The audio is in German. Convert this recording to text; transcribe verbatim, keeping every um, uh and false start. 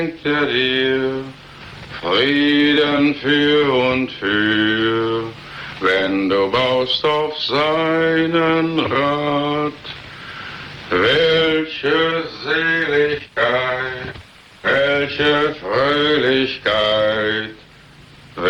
schenkt er dir Frieden für und für, wenn du baust auf seinen Rat. Welche Seligkeit, welche Fröhlichkeit,